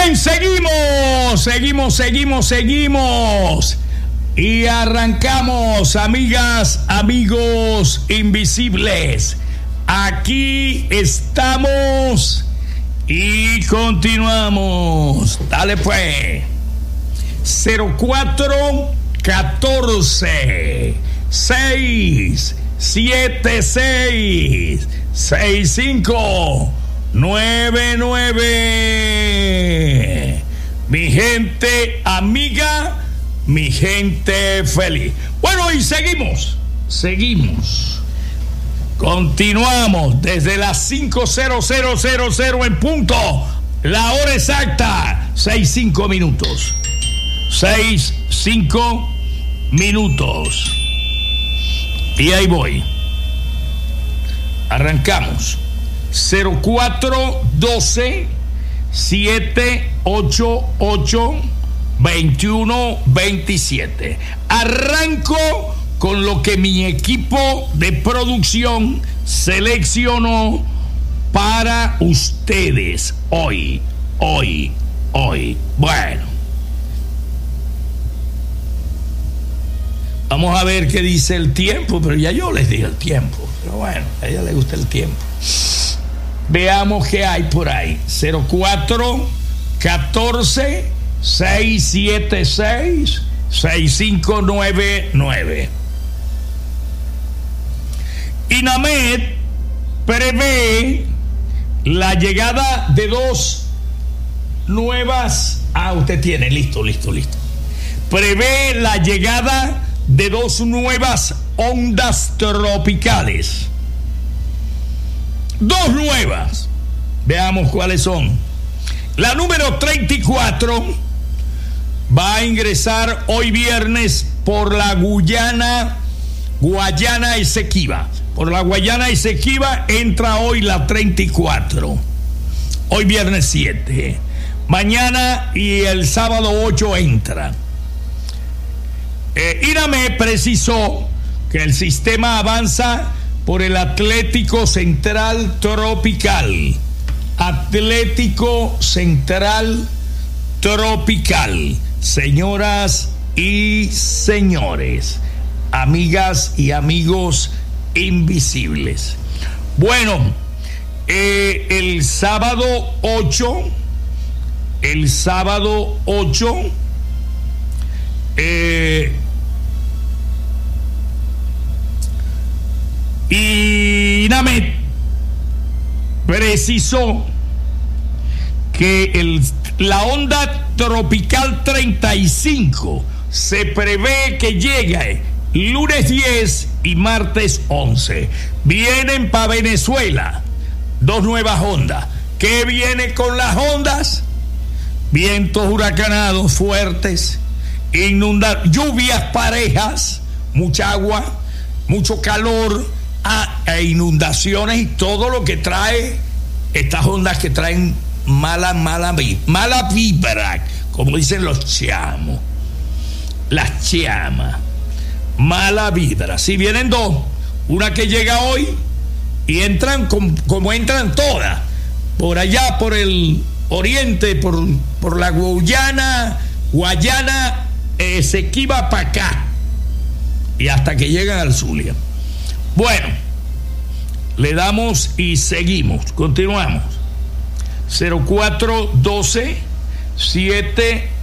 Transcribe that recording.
Bien, seguimos. Y arrancamos, amigas, amigos invisibles. Aquí estamos y continuamos. Dale pues. 0414 676 6599. Mi gente amiga, mi gente feliz. Bueno, y seguimos. Continuamos desde las 5:00 en punto. La hora exacta, 6:05 minutos. 6:05 minutos. Y ahí voy. Arrancamos. 0412 788 2127. Arranco con lo que mi equipo de producción seleccionó para ustedes hoy. Bueno, vamos a ver qué dice el tiempo, pero ya yo les dije el tiempo. Pero bueno, a ella le gusta el tiempo. Veamos qué hay por ahí. 0414 676 6599. INAMED prevé la llegada de dos nuevas. Usted tiene, listo. Prevé la llegada de dos nuevas ondas tropicales. Dos nuevas. Veamos cuáles son. La número 34 va a ingresar hoy viernes por la Guayana Esequiba. Por la Guayana Esequiba entra hoy la 34. Hoy viernes 7. Mañana y el sábado 8 entra. INAMED precisó que el sistema avanza por el Atlántico Central Tropical. Atlántico Central Tropical. Señoras y señores, amigas y amigos invisibles. Bueno, el sábado 8 INAMED precisó que la onda tropical 35 se prevé que llegue lunes 10 y martes 11. Vienen para Venezuela dos nuevas ondas. ¿Qué viene con las ondas? Vientos huracanados fuertes, lluvias parejas, mucha agua, mucho calor, e inundaciones y todo lo que trae estas ondas que traen mala vibra, como dicen los chamos, las chamas, mala vibra. Si vienen dos, una que llega hoy y entran como entran todas, por allá por el oriente, por la Guayana Esequiba para acá y hasta que llegan al Zulia. Bueno, le damos y seguimos, continuamos. 0412 788